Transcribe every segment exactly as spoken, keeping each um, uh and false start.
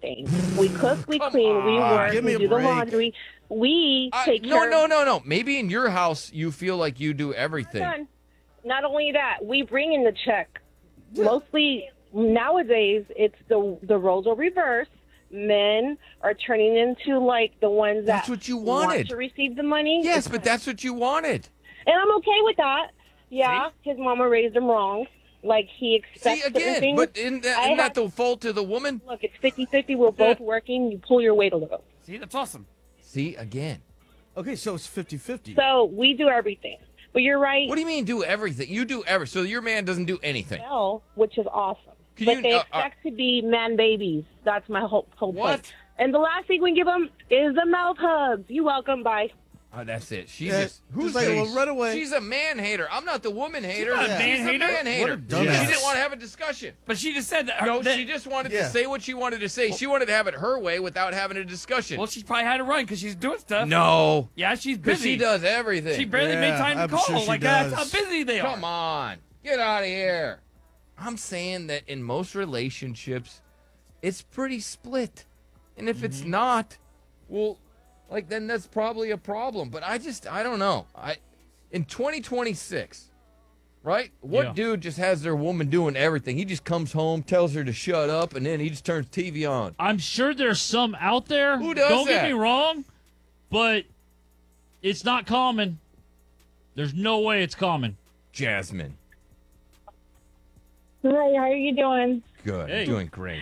everything. We cook, we Come clean, we on. work, Give me we a do the break. laundry. We I, take no, care no, of no, no. Maybe in your house you feel like you do everything. Done. Not only that, we bring in the check. Mostly nowadays, it's the the roles are reversed. Men are turning into like the ones That's that what you want wanted. to receive the money. Yes, but that's what you wanted. And I'm okay with that. Yeah, his mama raised him wrong. Like, he expects See, certain again, things. but isn't that, I isn't that have- the fault of the woman? Look, it's fifty-fifty. We're both working. You pull your weight a little. See, that's awesome. See, again. Okay, so it's fifty-fifty. So we do everything. But you're right. What do you mean do everything? You do every. So your man doesn't do anything. Well, which is awesome. Can but you- they uh, expect to be man babies. That's my whole, whole What? point. And the last thing we give them is the mouth hugs. You welcome. Bye. Oh, that's it. She's Yeah, just who's just like, a- well, right away. She's a man hater. I'm not the woman hater. not a She's man a hater? man hater. What a dumbass. She didn't want to have a discussion. But she just said that. No, that- she just wanted Yeah. to say what she wanted to say. She wanted to have it her way without having a discussion. Well, she probably had to run because she's doing stuff. no, Yeah, she's because busy. she does everything. She barely Yeah, made time to I'm call. sure she like that's does. how busy they are. Come on, get out of here. I'm saying that in most relationships, it's pretty split, and if it's not, well, like then that's probably a problem. But I just, I don't know. I in twenty twenty-six, right? What Yeah. dude just has their woman doing everything? He just comes home, tells her to shut up, and then he just turns T V on. I'm sure there's some out there. Who does Don't that? get me wrong, but it's not common. There's no way it's common. Jasmine, Hi, how are you doing? good, Hey. doing great.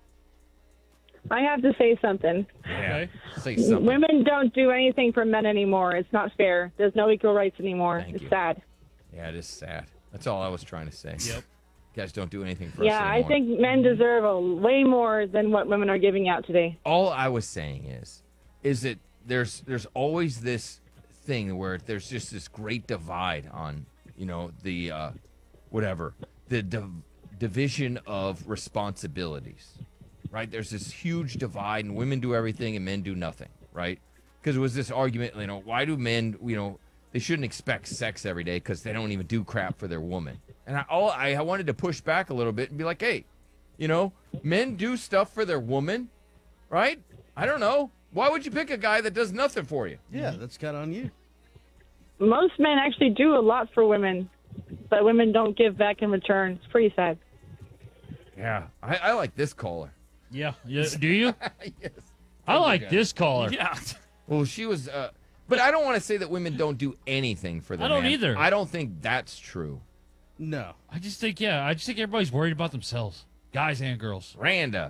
I have to say something. Yeah, Okay. say something. Women don't do anything for men anymore. It's not fair. There's no equal rights anymore. Thank it's you. sad. Yeah, it is sad. That's all I was trying to say. Yep. You guys don't do anything for Yeah, us I anymore. think men deserve a way more than what women are giving out today. all I was saying is, is that there's there's always this thing where there's just this great divide on, you know, the uh, whatever the div- division of responsibilities, right? There's this huge divide, and women do everything and men do nothing, right? Because it was this argument, you know, why do men, you know, they shouldn't expect sex every day because they don't even do crap for their woman. And I, all I, I wanted to push back a little bit and be like, hey, you know, men do stuff for their woman, right? I don't know. Why would you pick a guy that does nothing for you? Yeah, that's kind of on you. Most men actually do a lot for women, but women don't give back in return. It's pretty sad. Yeah, I, I like this caller. Yeah. yeah. Do you? Yes. I like this caller. Yeah. Well, she was, uh, but I don't want to say that women don't do anything for their I don't man. either. I don't think that's true. No. I just think, yeah, I just think everybody's worried about themselves, guys and girls. Randa.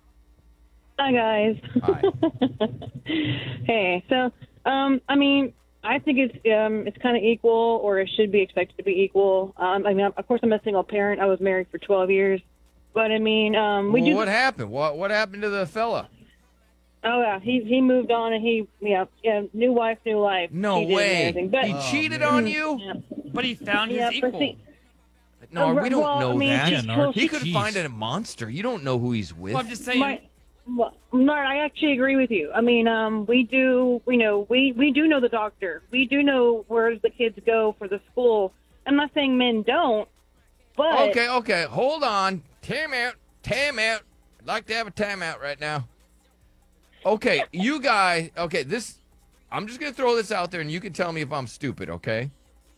Hi, guys. Hi. Hey, so, um, I mean, I think it's um, it's kind of equal, or it should be expected to be equal. Um, I mean, of course, I'm a single parent. I was married for twelve years, but I mean, um, we Well, do. what happened? What what happened to the fella? Oh yeah, he he moved on, and he yeah, yeah new wife, new life. No He did and way. everything. But He Oh, cheated man. on you? yeah, But he found yeah, his but equal. see, No, Uh, we don't well, know I mean, that. Yeah, Narc. He could Jeez. find a monster. You don't know who he's with. Well, I'm just saying. my, well, no, I actually agree with you. I mean, um, we do, you know, we, we do know the doctor. We do know where the kids go for the school. I'm not saying men don't, but Okay, okay. Hold on. Time out. Time out. I'd like to have a timeout right now. Okay, you guys. Okay, this. I'm just going to throw this out there and you can tell me if I'm stupid, okay?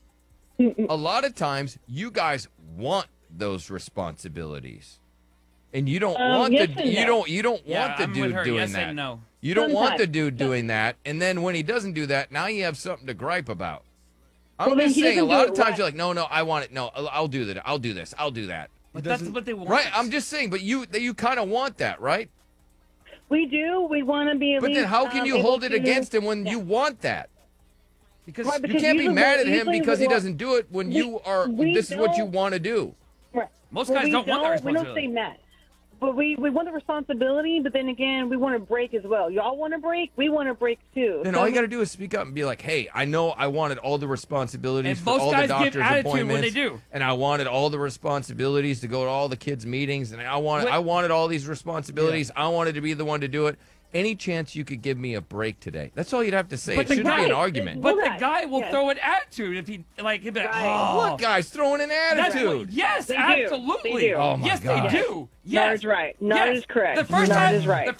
A lot of times, you guys want those responsibilities. And you don't Um, want yes the and you no. don't you don't Yeah, want the I'm with dude her. doing Yes that. and no. You don't want the Sometimes. dude doing that, and then when he doesn't do that, now you have something to gripe about. I'm Well, then just he saying, a doesn't lot do of it times right. you're like, no, no, I want it. No, I'll, I'll do that. I'll do this. I'll do that. But that's doesn't- what they want. Right? I'm just saying, but you that you kind of want that, right? we do. We want to be at But least. then how can um, you able hold it to- against him when yeah. you want that? because Right, You because can't be usually- mad at him usually because we he want- doesn't do it when we- you are. we This is what you don't- want to do. Right. Most Well, guys we don't want that We don't responsibility. say met. But we, we want the responsibility, but then again, we want to break as well. Y'all want to break? We want to break too. Then So all you we- got to do is speak up and be like, "Hey, I know I wanted all the responsibilities And for most all the guys give doctor's attitude when appointments, they do. and I wanted all the responsibilities to go to all the kids' meetings, and I wanted What- I wanted all these responsibilities. I wanted to be the one to do it. Any chance you could give me a break today? That's all you'd have to say. But It the shouldn't be an guy- argument. But Well, the that- guy will yes. throw an attitude if he like. He'll be like, Right. oh, What guy's throwing an that's attitude? what, yes, They do. absolutely. They do. Oh, my yes, God. they do. Nard Yes, is right. Nard yes. is correct. The first Nard time, is right. the